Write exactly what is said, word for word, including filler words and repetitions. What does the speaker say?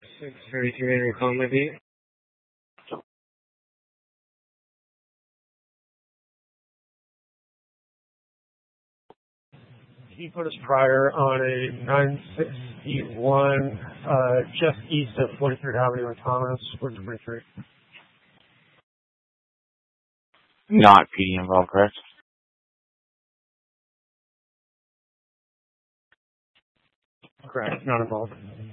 six thirty-three in Reclama Beat. He put us prior on a nine sixty-one, uh, just east of forty-third Avenue in Thomas, four twenty-three. Not P D involved, correct? Correct, not involved.